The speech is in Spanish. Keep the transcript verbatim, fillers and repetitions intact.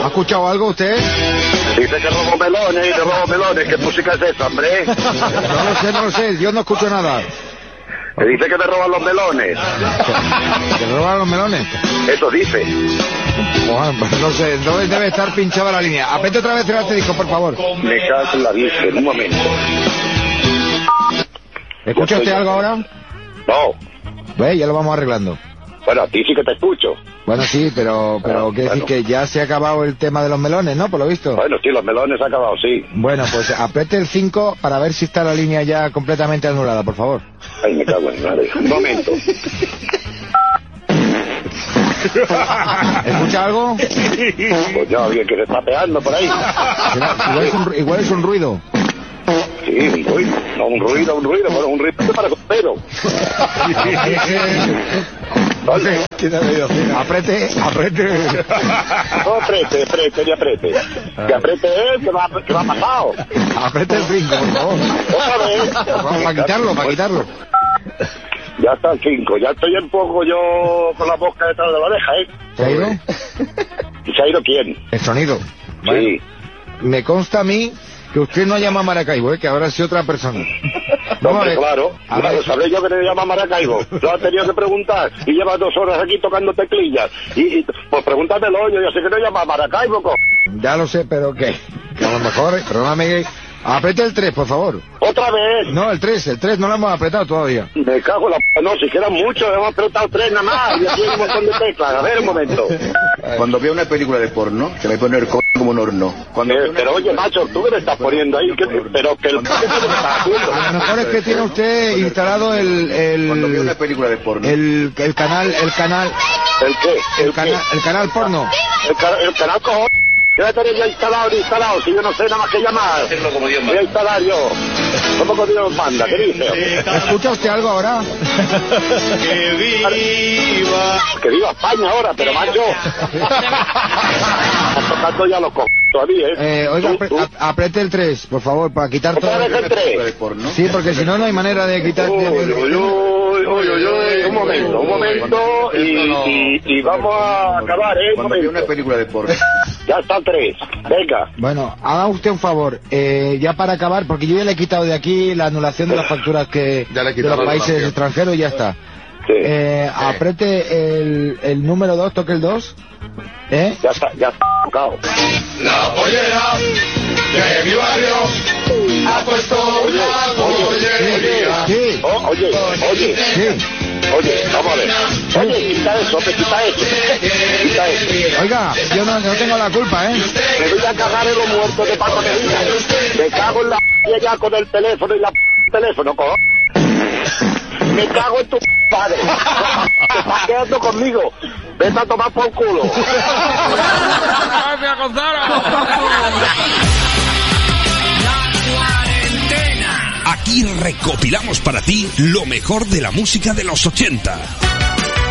¿Ha escuchado algo usted? Dice que robo melones y que robo melones. ¿Qué música es esa, hombre? No lo sé, no lo sé. Yo no escucho nada. Me dice que te roban los melones. ¿Que te roban los melones? Eso dice. Bueno, pues no sé, entonces debe estar pinchada la línea. Apete otra vez el asterisco, por favor. Me cago en la virgen, un momento. ¿Escucha usted algo ahora? No. Ve, ya lo vamos arreglando. Bueno, a ti sí que te escucho. Bueno, sí, pero, pero Ah, quiere decir bueno. que ya se ha acabado el tema de los melones, ¿no? Por lo visto. Bueno, sí, los melones se han acabado, sí. Bueno, pues apriete el cinco para ver si está la línea ya completamente anulada, por favor. Ay, me cago en madre. Un momento. ¿Escucha algo? Pues ya, bien que se está peando por ahí. Será- Igual es un, igual es un ruido. Sí, un ruido. No, un ruido, un ruido. Bueno, un ruido para costero. Vale. Aprete, aprete. No apriete, apriete, y apriete. Que apriete él, que va, que va pasado. Aprete el cinco, por favor. Otra vez. Para quitarlo, para quitarlo. Ya está el cinco. Ya estoy un poco yo con la boca detrás de la oreja, ¿eh? ¿Se ha ido? ¿Y se ha ido quién? El sonido. Sí. Me consta a mí que usted no llama a Maracaibo, ¿eh? Que ahora sí otra persona. No, Vamos a hombre, ver. claro. A Claro, ver. sabré yo que te llama Maracaibo. Lo has tenido que preguntar. Y llevas dos horas aquí tocando teclillas. Y, y pues pregúntamelo, yo ya sé que no llama Maracaibo, co... Ya lo sé, pero que, que a lo mejor, perdóname, apriete el tres, por favor. ¡Otra vez! No, el tres, el tres no lo hemos apretado todavía. Me cago en la... p- No, si quedan muchos, hemos apretado tres nada más. Y aquí hay un montón de teclas. A ver, un momento. Cuando veo una película de porno, se me pone el c como un horno. Cuando Eh, veo una pero oye, película de macho, porno, tú que me estás se me poniendo ahí, pone que, como un horno. pero que el... Cuando- ¿Qué es lo que estás haciendo? A lo mejor es que tiene usted instalado el, Cuando veo una el, película de porno, el, el canal, el canal, ¿El qué? el ¿El qué? canal, el canal porno. El, ca- el canal cojones. Yo ya tenía ya instalado, ni instalado, si yo no sé nada más que llamar. Voy a instalar yo. ¿Cómo que Dios manda? ¿Qué dice? ¿Escucha usted algo ahora? ¡Que viva! Que viva España ahora, pero macho. Están tocando ya los co... todavía, ¿eh? Eh, oiga, Tú, apre- tú. ap- apriete el tres, por favor, para quitar todo. Otra vez el una película de tres. porno. Sí, porque si no, no hay manera de quitar. Uy, uy, uy, uy, uy, uy, un momento, un momento, y, y, y vamos a acabar, ¿eh? Un Cuando veo una momento. película de porno, Ya está tres. Venga. Bueno, haga usted un favor, eh, ya para acabar, porque yo ya le he quitado de aquí la anulación de las facturas que Ya le he de quitado los la países anulación. extranjeros y ya está. Sí. Eh, Apriete el, el número dos, toque el dos. ¿Eh? Ya está, ya está tocado. La pollera de mi barrio ha puesto una pollería. Sí, Oh, oye, oye, sí. oye, vamos a ver. Oye, quita eso, me quita eso. Quita eso. Oiga, yo no, no tengo la culpa, ¿eh? Me voy a cagar en los muertos de Paco Medina. Me cago en la p ya con el teléfono y la p teléfono, cojo. Me cago en tu padre. Te estás quedando conmigo. Vete a tomar por culo. ¡Gracias, Gonzalo! Aquí recopilamos para ti lo mejor de la música de los ochenta.